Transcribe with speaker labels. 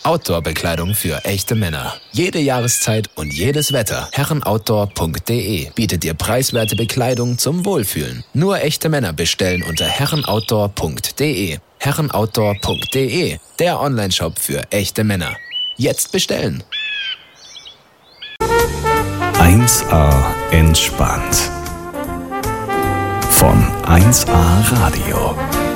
Speaker 1: Outdoor-Bekleidung für echte Männer. Jede Jahreszeit und jedes Wetter. Herrenoutdoor.de bietet dir preiswerte Bekleidung zum Wohlfühlen. Nur echte Männer bestellen unter herrenoutdoor.de. Herrenoutdoor.de, der Onlineshop für echte Männer. Jetzt bestellen!
Speaker 2: 1A entspannt. Von 1A Radio.